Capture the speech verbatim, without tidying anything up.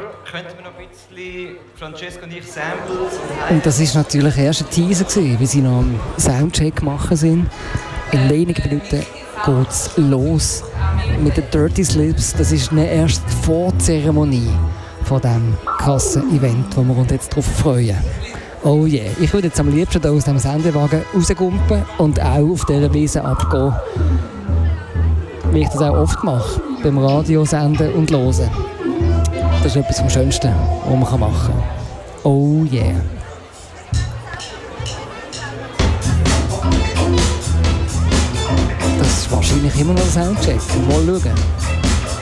könnten wir noch ein bisschen Francesco und ich Samples. Und das war natürlich erst ein Teaser, wie sie noch am Soundcheck machen sind. In wenigen Minuten geht es los mit den Dirty Slips. Das ist eine erste Vorzeremonie von diesem krassen Event, wo wir uns jetzt darauf freuen. Oh yeah, ich würde jetzt am liebsten aus diesem Sendewagen rausgumpen und auch auf dieser Wiese abgehen. Wie ich das auch oft mache, beim Radio senden und hören. Das ist etwas vom Schönsten, was man machen kann. Oh yeah. Das ist wahrscheinlich immer noch ein Soundcheck. Mal schauen.